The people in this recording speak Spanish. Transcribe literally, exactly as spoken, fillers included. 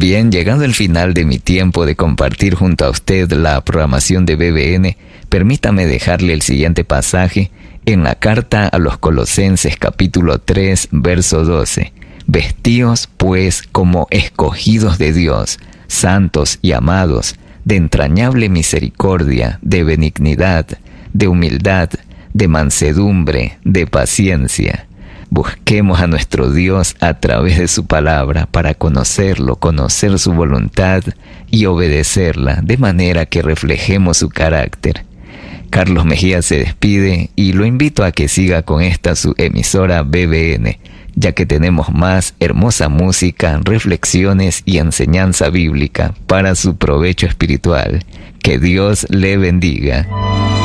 Bien, llegando al final de mi tiempo de compartir junto a usted la programación de B B N, permítame dejarle el siguiente pasaje en la carta a los Colosenses capítulo tres, verso doce. Vestíos pues como escogidos de Dios, santos y amados, de entrañable misericordia, de benignidad, de humildad, de mansedumbre, de paciencia. Busquemos a nuestro Dios a través de su palabra para conocerlo, conocer su voluntad y obedecerla, de manera que reflejemos su carácter. Carlos Mejía se despide y lo invito a que siga con esta su emisora B B N, ya que tenemos más hermosa música, reflexiones y enseñanza bíblica para su provecho espiritual. Que Dios le bendiga.